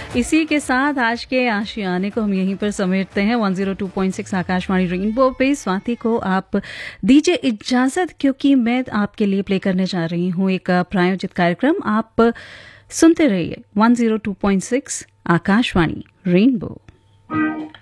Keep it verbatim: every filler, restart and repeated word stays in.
इसी के साथ आज के आशियाने को हम यहीं पर समेटते हैं। One zero two point six Akashvani rainbow पे स्वाति को आप दीजिए इजाजत, क्योंकि मैं आपके लिए प्ले करने जा रही हूँ एक प्रायोजित कार्यक्रम। आप सुनते रहिए one zero two point six Akashvani rainbow.